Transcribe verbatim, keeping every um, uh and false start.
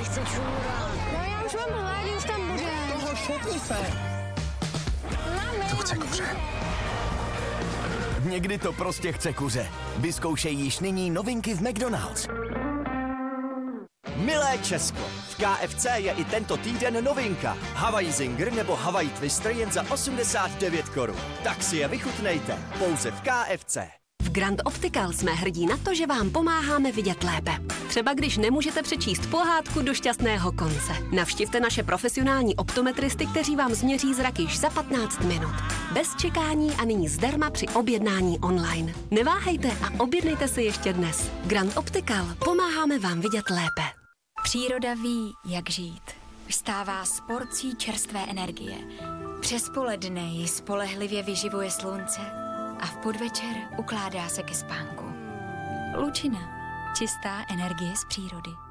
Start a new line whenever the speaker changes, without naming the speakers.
chce čůrat.
No já už mám hlad, už tam bude.
Toho šutni se.
Mami.
To chce kuře.
Někdy to prostě chce kuře. Vyzkoušej již nyní novinky v McDonald's. Milé Česko, v K F C je i tento týden novinka. Hawaii Zinger nebo Hawaii Twister jen za osmdesát devět korun. Tak si je vychutnejte, pouze v K F C.
V Grand Optical jsme hrdí na to, že vám pomáháme vidět lépe. Třeba když nemůžete přečíst pohádku do šťastného konce. Navštivte naše profesionální optometristy, kteří vám změří zrak již za patnáct minut. Bez čekání a nyní zdarma při objednání online. Neváhejte a objednejte si ještě dnes. Grand Optical. Pomáháme vám vidět lépe.
Příroda ví, jak žít. Vstává s porcí čerstvé energie. Přes poledne ji spolehlivě vyživuje slunce a v podvečer ukládá se ke spánku. Lučina. Čistá energie z přírody.